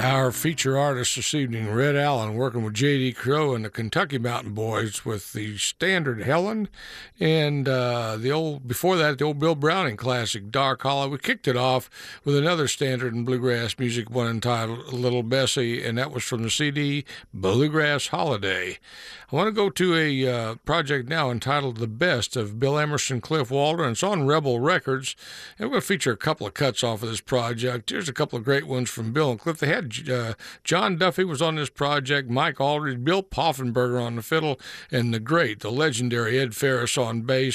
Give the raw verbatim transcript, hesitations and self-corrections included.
Our feature artist this evening, Red Allen, working with J D. Crowe and the Kentucky Mountain Boys with the standard Helen, and uh, the old before that, the old Bill Browning classic, Dark Hollow. We kicked it off with another standard in bluegrass music, one entitled Little Bessie, and that was from the C D Bluegrass Holiday. I want to go to a uh, project now entitled The Best of Bill Emerson, Cliff Walder, and it's on Rebel Records, and we're going to feature a couple of cuts off of this project. Here's a couple of great ones from Bill and Cliff. They had uh, John Duffy was on this project, Mike Aldridge, Bill Poffenberger on the fiddle, and the great, the legendary Ed Ferris on bass.